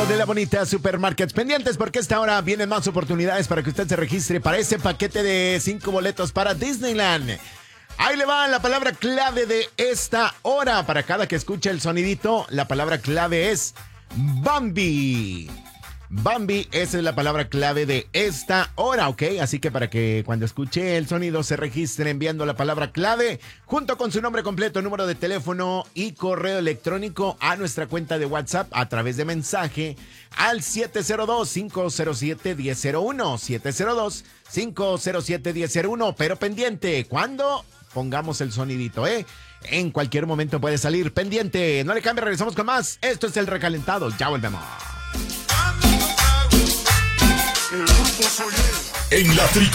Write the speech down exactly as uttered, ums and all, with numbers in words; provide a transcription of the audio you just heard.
De la bonita Supermarkets, pendientes porque a esta hora vienen más oportunidades para que usted se registre para ese paquete de cinco boletos para Disneyland. Ahí le va la palabra clave de esta hora. Para cada que escuche el sonidito, la palabra clave es Bambi. Bambi, esa es la palabra clave de esta hora, ¿ok? Así que para que cuando escuche el sonido se registre enviando la palabra clave junto con su nombre completo, número de teléfono y correo electrónico a nuestra cuenta de WhatsApp a través de mensaje al siete cero dos, cinco cero siete, uno cero cero uno, siete cero dos, cinco cero siete, uno cero cero uno, pero pendiente, cuando pongamos el sonidito, ¿eh? En cualquier momento puede salir, pendiente, no le cambie, regresamos con más. Esto es El Recalentado, ya volvemos. En la tri